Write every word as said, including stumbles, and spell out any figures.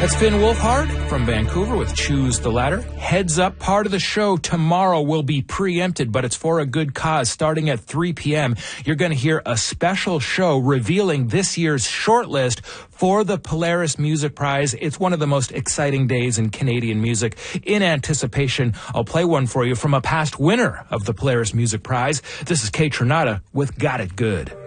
That's Finn Wolfhard from Vancouver with Choose the Ladder. Heads up, part of the show tomorrow will be preempted, but it's for a good cause. Starting at three p.m., you're going to hear a special show revealing this year's shortlist for the Polaris Music Prize. It's one of the most exciting days in Canadian music. In anticipation, I'll play one for you from a past winner of the Polaris Music Prize. This is Kate Trinata with Got It Good.